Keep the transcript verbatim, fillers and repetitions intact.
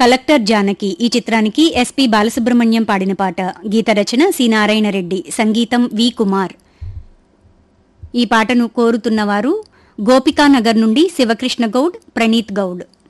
Collector Janaki ఈ చిత్రానికి SP Balasubrahmanyam పాడిన పాట. గీత రచన సి నారాయణ రెడ్డి, సంగీతం వి కుమార్. ఈ పాటను కోరుతున్నవారు గోపికానగర్ నుండి శివకృష్ణ గౌడ్, ప్రణీత్ గౌడ్.